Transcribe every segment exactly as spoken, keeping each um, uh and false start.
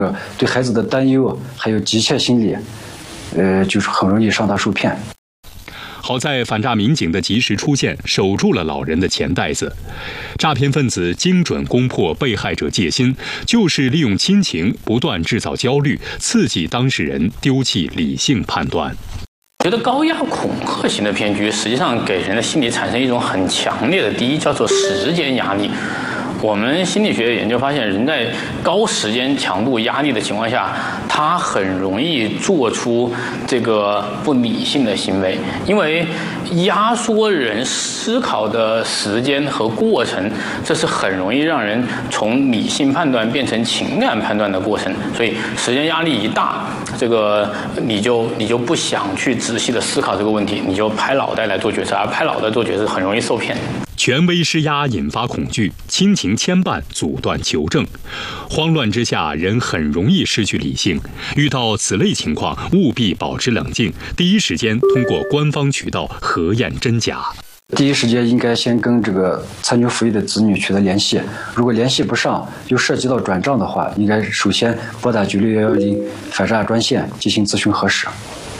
呃，对孩子的担忧还有急切心理，呃，就是很容易上当受骗。 好在反诈民警的及时出现，守住了老人的钱袋子。诈骗分子精准攻破被害者戒心，就是利用亲情不断制造焦虑，刺激当事人丢弃理性判断。 觉得高压恐吓型的骗局，实际上给人的心理产生一种很强烈的，第一叫做时间压力。我们心理学研究发现，人在高时间强度压力的情况下，他很容易做出这个不理性的行为，因为压缩人思考的时间和过程，这是很容易让人从理性判断变成情感判断的过程。所以时间压力一大，这个你就你就不想去仔细的思考这个问题，你就拍脑袋来做决策，而拍脑袋做决策很容易受骗。 权威施压引发恐惧，亲情牵绊阻断求证，慌乱之下，人很容易失去理性。遇到此类情况，务必保持冷静，第一时间通过官方渠道核验真假。 第一时间应该先跟这个参军服役的子女取得联系，如果联系不上，又涉及到转账的话，应该首先拨打九六幺幺零反诈专线进行咨询核实。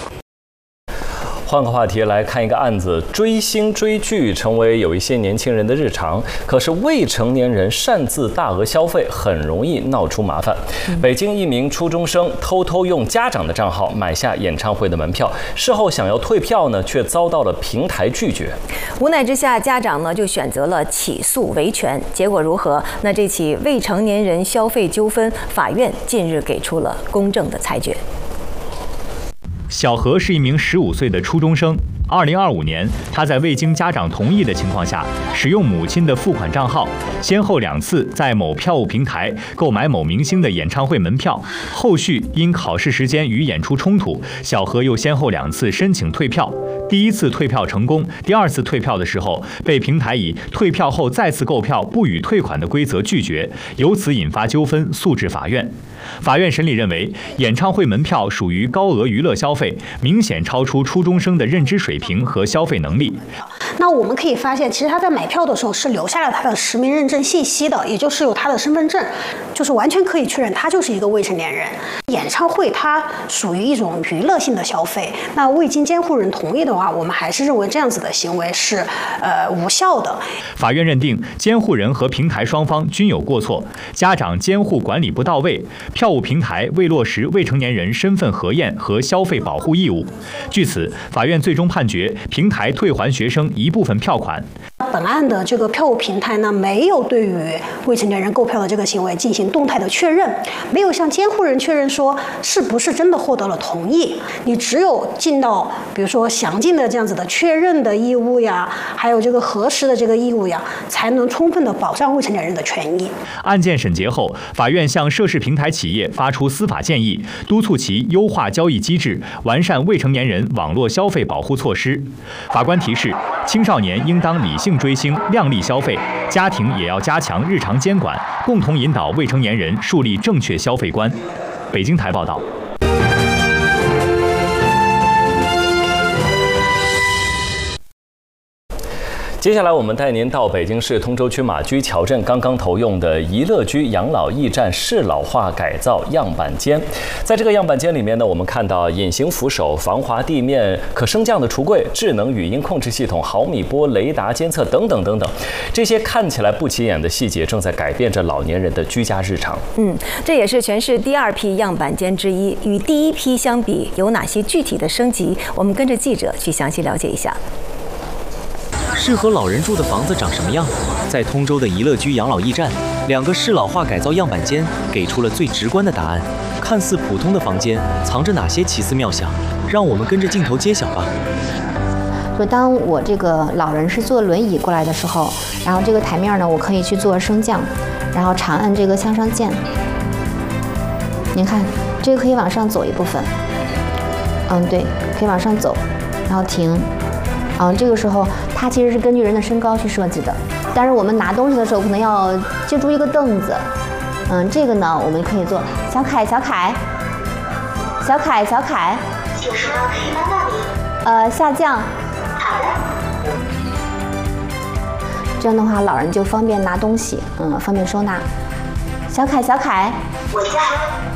换个话题来看一个案子，追星追剧成为有一些年轻人的日常，可是未成年人擅自大额消费很容易闹出麻烦。北京一名初中生偷偷用家长的账号买下演唱会的门票，事后想要退票呢，却遭到了平台拒绝。 无奈之下，家长呢就选择了起诉维权，结果如何？那这起未成年人消费纠纷，法院近日给出了公正的裁决。 小何是一名十五岁的初中生。二零二五年，他在未经家长同意的情况下，使用母亲的付款账号，先后两次在某票务平台购买某明星的演唱会门票。后续因考试时间与演出冲突，小何又先后两次申请退票。第一次退票成功，第二次退票的时候，被平台以退票后再次购票不予退款的规则拒绝，由此引发纠纷，诉至法院。法院审理认为，演唱会门票属于高额娱乐消费，明显超出初中生的认知水平和消费能力。 那我们可以发现，其实他在买票的时候是留下了他的实名认证信息的，也就是有他的身份证，就是完全可以确认他就是一个未成年人。演唱会它属于一种娱乐性的消费，那未经监护人同意的话，我们还是认为这样子的行为是呃无效的。 法院认定，监护人和平台双方均有过错，家长监护管理不到位，票务平台未落实未成年人身份核验和消费保护义务。据此，法院最终判决平台退还学生一部分票款。 本案的这个票务平台呢，没有对于未成年人购票的这个行为进行动态的确认，没有向监护人确认说是不是真的获得了同意。你只有尽到比如说详尽的这样子的确认的义务呀，还有这个核实的这个义务呀，才能充分的保障未成年人的权益。 案件审结后，法院向涉事平台企业发出司法建议，督促其优化交易机制，完善未成年人网络消费保护措施。法官提示，青少年应当理性追星，量力消费，家庭也要加强日常监管，共同引导未成年人树立正确消费观。北京台报道。 接下来我们带您到北京市通州区马驹桥镇刚刚投用的颐乐居养老驿站适老化改造样板间。在这个样板间里面呢，我们看到隐形扶手、防滑地面、可升降的橱柜、智能语音控制系统、毫米波雷达监测等等等等，这些看起来不起眼的细节正在改变着老年人的居家日常。 嗯，这也是全市第二批样板间之一。与第一批相比，有哪些具体的升级？我们跟着记者去详细了解一下。 适合老人住的房子长什么样？在通州的颐乐居养老驿站，两个适老化改造样板间给出了最直观的答案。看似普通的房间，藏着哪些奇思妙想？让我们跟着镜头揭晓吧。 就当我这个老人是坐轮椅过来的时候，然后这个台面呢，我可以去做升降，然后长按这个向上键。您看，这个可以往上走一部分。嗯，对，可以往上走，然后停。嗯，这个时候它其实是根据人的身高去设计的，但是我们拿东西的时候可能要借助一个凳子。嗯，这个呢，我们可以做小凯，小凯，小凯，小凯，请说可以帮到你。呃，下降。好的。这样的话，老人就方便拿东西，嗯，方便收纳。小凯，小凯，我叫。